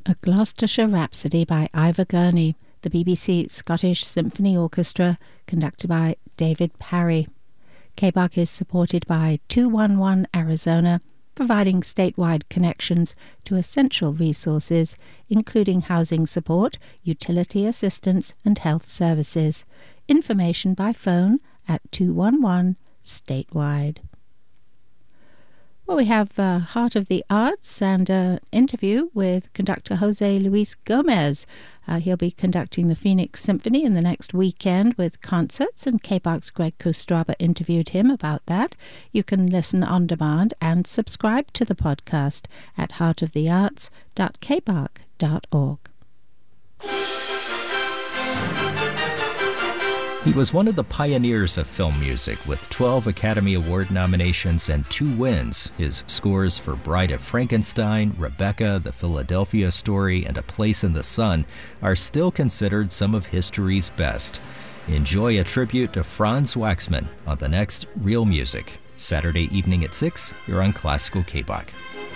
A Gloucestershire Rhapsody by Ivor Gurney, the BBC Scottish Symphony Orchestra, conducted by David Parry. KBARC is supported by 211 Arizona, providing statewide connections to essential resources, including housing support, utility assistance, and health services. Information by phone at 211 statewide. Well, we have Heart of the Arts and an interview with conductor Jose Luis Gomez. He'll be conducting the Phoenix Symphony in the next weekend with concerts, and KBARC's Greg Kostraba interviewed him about that. You can listen on demand and subscribe to the podcast at heartofthearts.kbark.org. He was one of the pioneers of film music with 12 Academy Award nominations and 2 wins. His scores for Bride of Frankenstein, Rebecca, The Philadelphia Story, and A Place in the Sun are still considered some of history's best. Enjoy a tribute to Franz Waxman on the next Real Music, Saturday evening at 6 here on Classical KBARC.